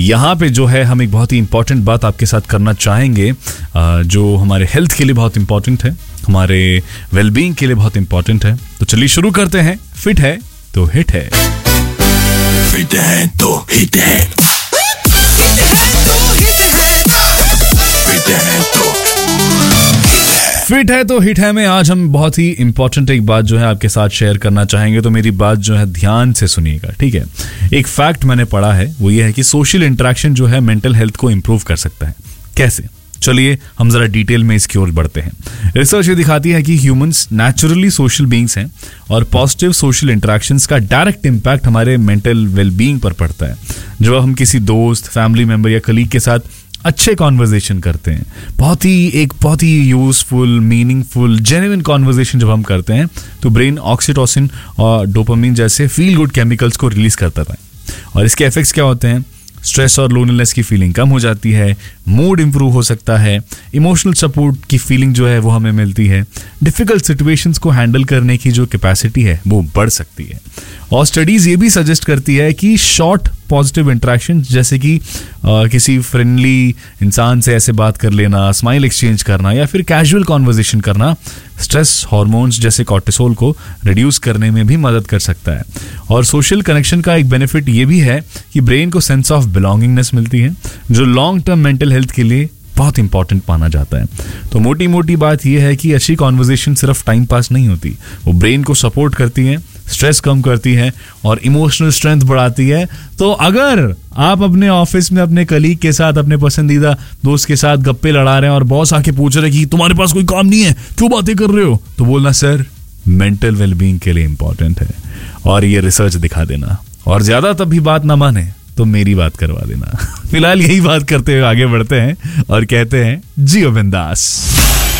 यहाँ पे जो है हम एक बहुत ही इंपॉर्टेंट बात आपके साथ करना चाहेंगे, जो हमारे हेल्थ के लिए बहुत इंपॉर्टेंट है, हमारे वेलबींग के लिए बहुत इंपॉर्टेंट है। तो चलिए शुरू करते हैं। फिट है तो हिट है। फिट है तो हिट है। फिट है तो हिट है में आज हम बहुत ही इंपॉर्टेंट एक बात जो है आपके साथ शेयर करना चाहेंगे। तो मेरी बात जो है ध्यान से सुनिएगा, ठीक है। एक फैक्ट मैंने पढ़ा है, वो ये है कि सोशल इंटरेक्शन जो है मेंटल हेल्थ को इंप्रूव कर सकता है। कैसे? चलिए हम जरा डिटेल में इसकी ओर बढ़ते हैं। रिसर्च ये दिखाती है कि ह्यूमंस नेचुरली सोशल बीइंग्स हैं और पॉजिटिव सोशल इंटरेक्शंस का डायरेक्ट इम्पैक्ट हमारे मेंटल वेलबींग पर पड़ता है। जब हम किसी दोस्त, फैमिली मेंबर या कलीग के साथ अच्छे कॉन्वर्जेशन करते हैं, बहुत ही यूजफुल, मीनिंगफुल, जेन्युइन कॉन्वर्जेशन जब हम करते हैं, तो ब्रेन ऑक्सीटोसिन और डोपामिन जैसे फील गुड केमिकल्स को रिलीज करता है। और इसके इफेक्ट्स क्या होते हैं? स्ट्रेस और लोनलीनेस की फीलिंग कम हो जाती है, मूड इंप्रूव हो सकता है, इमोशनल सपोर्ट की फीलिंग जो है वो हमें मिलती है, डिफिकल्ट सिचुएशंस को हैंडल करने की जो कैपेसिटी है वो बढ़ सकती है। और स्टडीज ये भी सजेस्ट करती है कि शॉर्ट पॉजिटिव इंटरेक्शन, जैसे कि किसी फ्रेंडली इंसान से ऐसे बात कर लेना, स्माइल एक्सचेंज करना या फिर कैजुअल कॉन्वर्जेशन करना, स्ट्रेस हार्मोन्स जैसे कॉर्टिसोल को रिड्यूस करने में भी मदद कर सकता है। और सोशल कनेक्शन का एक बेनिफिट ये भी है कि ब्रेन को सेंस ऑफ बिलोंगिंगनेस मिलती है, जो लॉन्ग टर्म मेंटल हेल्थ के लिए बहुत इंपॉर्टेंट माना जाता है। तो मोटी बात यह है कि अच्छी कॉन्वर्जेशन सिर्फ टाइम पास नहीं होती, वो ब्रेन को सपोर्ट करती है, स्ट्रेस कम करती है और इमोशनल स्ट्रेंथ बढ़ाती है। तो अगर आप अपने ऑफिस में अपने कलीग के साथ, अपने पसंदीदा दोस्त के साथ गप्पे लड़ा रहे हैं और बॉस आके पूछ रहे कि तुम्हारे पास कोई काम नहीं है, क्यों बातें कर रहे हो, तो बोलना सर मेंटल वेलबींग के लिए इंपॉर्टेंट है और ये रिसर्च दिखा देना। और ज्यादा तब भी बात ना माने तो मेरी बात करवा देना। फिलहाल यही बात करते हुए आगे बढ़ते हैं और कहते हैं जियो बिंदास।